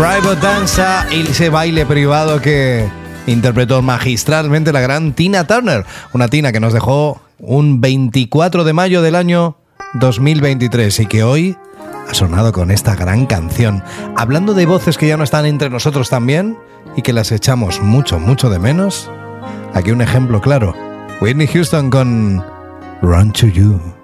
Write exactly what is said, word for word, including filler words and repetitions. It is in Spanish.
Private Danza y ese baile privado que interpretó magistralmente la gran Tina Turner. Una Tina que nos dejó un veinticuatro de mayo del año dos mil veintitrés y que hoy ha sonado con esta gran canción. Hablando de voces que ya no están entre nosotros también y que las echamos mucho, mucho de menos, aquí un ejemplo claro. Whitney Houston con Run to You.